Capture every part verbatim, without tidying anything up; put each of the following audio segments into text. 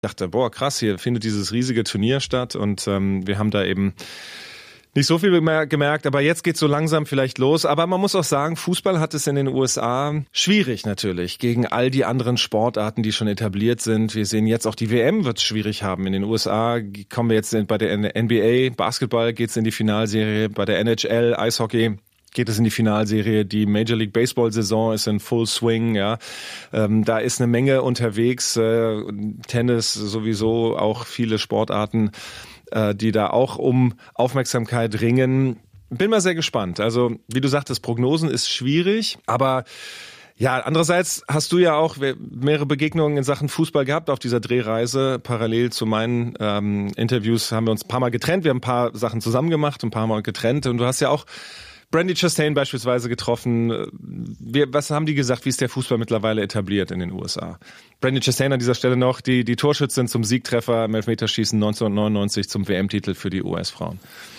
dachte, boah, krass, hier findet dieses riesige Turnier statt und ähm, wir haben da eben nicht so viel gemerkt, aber jetzt geht's so langsam vielleicht los. Aber man muss auch sagen, Fußball hat es in den U S A schwierig natürlich gegen all die anderen Sportarten, die schon etabliert sind. Wir sehen jetzt auch, die W M wird es schwierig haben. In den U S A kommen wir jetzt bei der N B A, Basketball geht's in die Finalserie, bei der N H L, Eishockey geht es in die Finalserie. Die Major League Baseball Saison ist in Full Swing, ja. Ähm, da ist eine Menge unterwegs. Äh, Tennis sowieso, auch viele Sportarten, äh, die da auch um Aufmerksamkeit ringen. Bin mal sehr gespannt. Also, wie du sagtest, Prognosen ist schwierig, aber ja, andererseits hast du ja auch mehrere Begegnungen in Sachen Fußball gehabt auf dieser Drehreise. Parallel zu meinen ähm, Interviews haben wir uns ein paar Mal getrennt. Wir haben ein paar Sachen zusammen gemacht, ein paar Mal getrennt. Und du hast ja auch Brandi Chastain beispielsweise getroffen. Wir, was haben die gesagt? Wie ist der Fußball mittlerweile etabliert in den U S A? Brandi Chastain an dieser Stelle noch, die, die Torschützin zum Siegtreffer im Elfmeterschießen neunzehnhundertneunundneunzig zum W M-Titel für die U S-Frauen.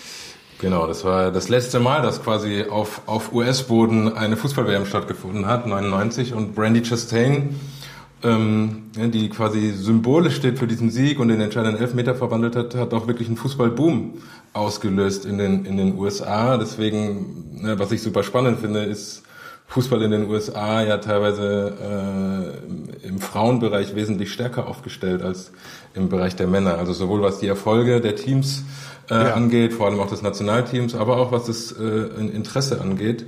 Genau, das war das letzte Mal, dass quasi auf, auf U S-Boden eine Fußball-W M stattgefunden hat, neunundneunzig. Und Brandi Chastain, ähm, die quasi symbolisch steht für diesen Sieg und den entscheidenden Elfmeter verwandelt hat, hat auch wirklich einen Fußballboom ausgelöst in den in den U S A. Deswegen, ne, was ich super spannend finde, ist Fußball in den U S A ja teilweise äh, im Frauenbereich wesentlich stärker aufgestellt als im Bereich der Männer. Also sowohl was die Erfolge der Teams äh, ja. angeht, vor allem auch des Nationalteams, aber auch was das äh, Interesse angeht.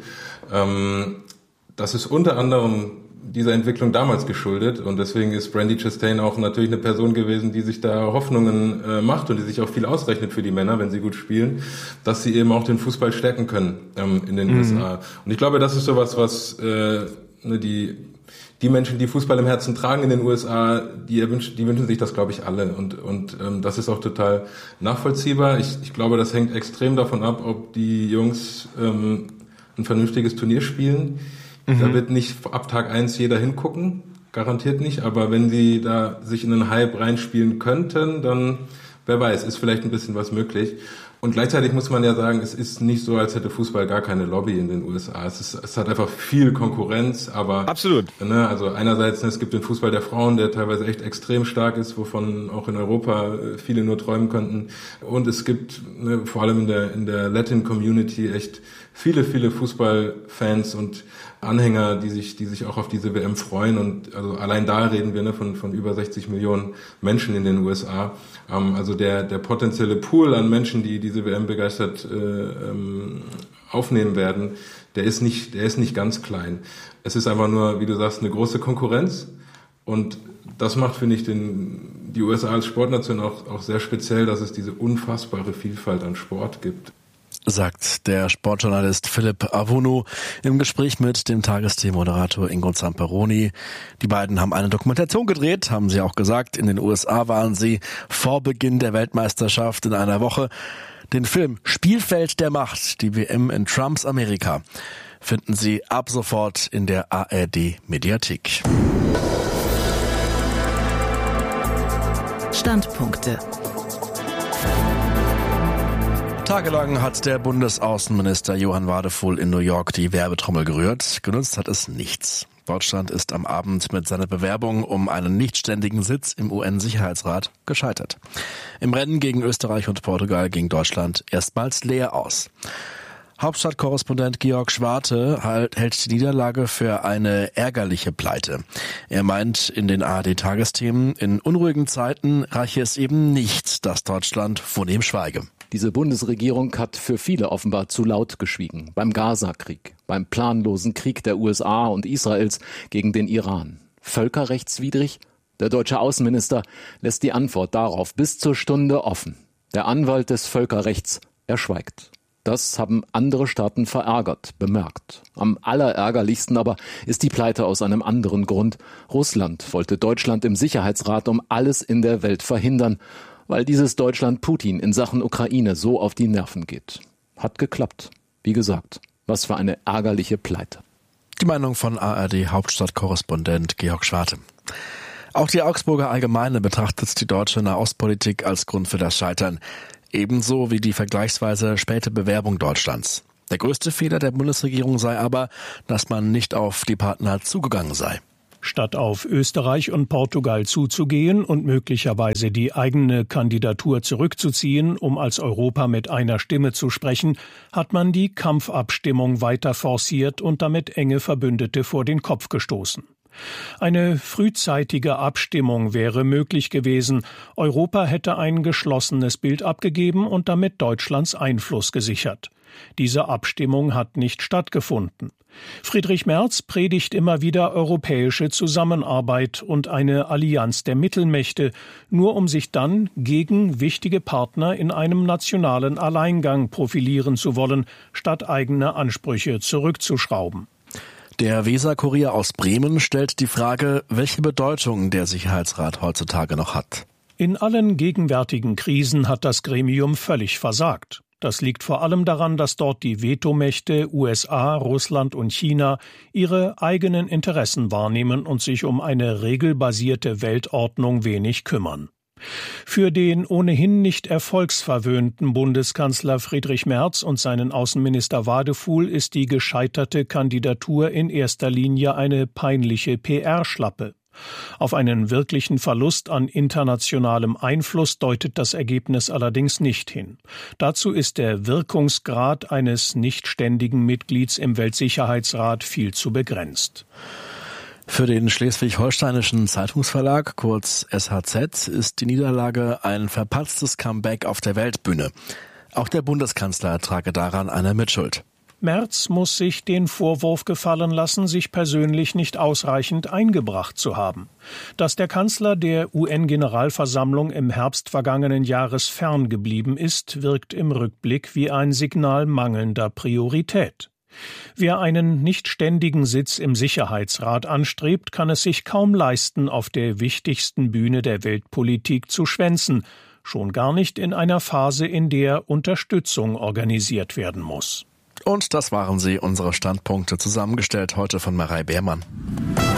Ähm, das ist unter anderem dieser Entwicklung damals geschuldet und deswegen ist Brandi Chastain auch natürlich eine Person gewesen, die sich da Hoffnungen äh, macht und die sich auch viel ausrechnet für die Männer, wenn sie gut spielen, dass sie eben auch den Fußball stärken können ähm, in den mhm. U S A. Und ich glaube, das ist sowas, was äh, ne, die die Menschen, die Fußball im Herzen tragen in den U S A, die erwünschen, die wünschen sich das, glaube ich, alle und und ähm, das ist auch total nachvollziehbar. Ich, ich glaube, das hängt extrem davon ab, ob die Jungs ähm, ein vernünftiges Turnier spielen. Mhm. Da wird nicht ab Tag eins jeder hingucken, garantiert nicht, aber wenn sie da sich in einen Hype reinspielen könnten, dann, wer weiß, ist vielleicht ein bisschen was möglich. Und gleichzeitig muss man ja sagen, es ist nicht so, als hätte Fußball gar keine Lobby in den U S A. Es ist, es hat einfach viel Konkurrenz, aber absolut. Ne, also einerseits, ne, es gibt den Fußball der Frauen, der teilweise echt extrem stark ist, wovon auch in Europa viele nur träumen könnten. Und es gibt ne, vor allem in der in der Latin Community echt viele, viele Fußballfans und Anhänger, die sich, die sich auch auf diese W M freuen und also allein da reden wir ne, von von über sechzig Millionen Menschen in den U S A. Ähm, also der der potenzielle Pool an Menschen, die diese W M begeistert äh, ähm, aufnehmen werden, der ist nicht, der ist nicht ganz klein. Es ist einfach nur, wie du sagst, eine große Konkurrenz und das macht, finde ich, den die U S A als Sportnation auch auch sehr speziell, dass es diese unfassbare Vielfalt an Sport gibt. Sagt der Sportjournalist Philipp Avunu im Gespräch mit dem Tagesthemenmoderator Ingo Zamperoni. Die beiden haben eine Dokumentation gedreht, haben sie auch gesagt. In den U S A waren sie vor Beginn der Weltmeisterschaft in einer Woche. Den Film Spielfeld der Macht, die W M in Trumps Amerika, finden Sie ab sofort in der A R D-Mediathek. Standpunkte. Tagelang hat der Bundesaußenminister Johann Wadefuhl in New York die Werbetrommel gerührt. Genutzt hat es nichts. Deutschland ist am Abend mit seiner Bewerbung um einen nichtständigen Sitz im U N-Sicherheitsrat gescheitert. Im Rennen gegen Österreich und Portugal ging Deutschland erstmals leer aus. Hauptstadtkorrespondent Georg Schwarte hält die Niederlage für eine ärgerliche Pleite. Er meint in den A R D-Tagesthemen, in unruhigen Zeiten reiche es eben nicht, dass Deutschland vor dem schweige. Diese Bundesregierung hat für viele offenbar zu laut geschwiegen. Beim Gaza-Krieg, beim planlosen Krieg der U S A und Israels gegen den Iran. Völkerrechtswidrig? Der deutsche Außenminister lässt die Antwort darauf bis zur Stunde offen. Der Anwalt des Völkerrechts, er schweigt. Das haben andere Staaten verärgert, bemerkt. Am allerärgerlichsten aber ist die Pleite aus einem anderen Grund. Russland wollte Deutschland im Sicherheitsrat um alles in der Welt verhindern, weil dieses Deutschland Putin in Sachen Ukraine so auf die Nerven geht. Hat geklappt. Wie gesagt, was für eine ärgerliche Pleite. Die Meinung von A R D-Hauptstadtkorrespondent Georg Schwarte. Auch die Augsburger Allgemeine betrachtet die deutsche Nahostpolitik als Grund für das Scheitern. Ebenso wie die vergleichsweise späte Bewerbung Deutschlands. Der größte Fehler der Bundesregierung sei aber, dass man nicht auf die Partner zugegangen sei. Statt auf Österreich und Portugal zuzugehen und möglicherweise die eigene Kandidatur zurückzuziehen, um als Europa mit einer Stimme zu sprechen, hat man die Kampfabstimmung weiter forciert und damit enge Verbündete vor den Kopf gestoßen. Eine frühzeitige Abstimmung wäre möglich gewesen. Europa hätte ein geschlossenes Bild abgegeben und damit Deutschlands Einfluss gesichert. Diese Abstimmung hat nicht stattgefunden. Friedrich Merz predigt immer wieder europäische Zusammenarbeit und eine Allianz der Mittelmächte, nur um sich dann gegen wichtige Partner in einem nationalen Alleingang profilieren zu wollen, statt eigene Ansprüche zurückzuschrauben. Der Weser-Kurier aus Bremen stellt die Frage, welche Bedeutung der Sicherheitsrat heutzutage noch hat. In allen gegenwärtigen Krisen hat das Gremium völlig versagt. Das liegt vor allem daran, dass dort die Vetomächte U S A, Russland und China ihre eigenen Interessen wahrnehmen und sich um eine regelbasierte Weltordnung wenig kümmern. Für den ohnehin nicht erfolgsverwöhnten Bundeskanzler Friedrich Merz und seinen Außenminister Wadefuhl ist die gescheiterte Kandidatur in erster Linie eine peinliche P R-Schlappe. Auf einen wirklichen Verlust an internationalem Einfluss deutet das Ergebnis allerdings nicht hin. Dazu ist der Wirkungsgrad eines nicht ständigen Mitglieds im Weltsicherheitsrat viel zu begrenzt. Für den Schleswig-Holsteinischen Zeitungsverlag, kurz S H Z, ist die Niederlage ein verpatztes Comeback auf der Weltbühne. Auch der Bundeskanzler trage daran eine Mitschuld. Merz muss sich den Vorwurf gefallen lassen, sich persönlich nicht ausreichend eingebracht zu haben. Dass der Kanzler der U N-Generalversammlung im Herbst vergangenen Jahres ferngeblieben ist, wirkt im Rückblick wie ein Signal mangelnder Priorität. Wer einen nicht ständigen Sitz im Sicherheitsrat anstrebt, kann es sich kaum leisten, auf der wichtigsten Bühne der Weltpolitik zu schwänzen, schon gar nicht in einer Phase, in der Unterstützung organisiert werden muss. Und das waren sie, unsere Standpunkte, zusammengestellt heute von Marei Beermann.